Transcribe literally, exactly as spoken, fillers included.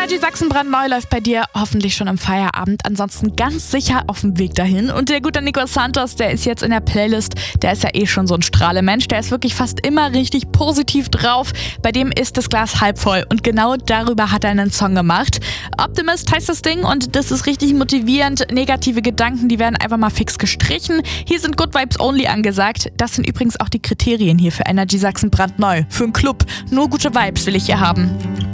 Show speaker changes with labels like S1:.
S1: Energy Sachsen brandneu läuft bei dir hoffentlich schon im Feierabend, ansonsten ganz sicher auf dem Weg dahin. Und der gute Nico Santos, der ist jetzt in der Playlist, der ist ja eh schon so ein Strahlemensch, der ist wirklich fast immer richtig positiv drauf. Bei dem ist das Glas halb voll und genau darüber hat er einen Song gemacht. Optimist heißt das Ding und das ist richtig motivierend. Negative Gedanken, die werden einfach mal fix gestrichen. Hier sind Good Vibes Only angesagt. Das sind übrigens auch die Kriterien hier für Energy Sachsen brandneu. Für einen Club. Nur gute Vibes will ich hier haben.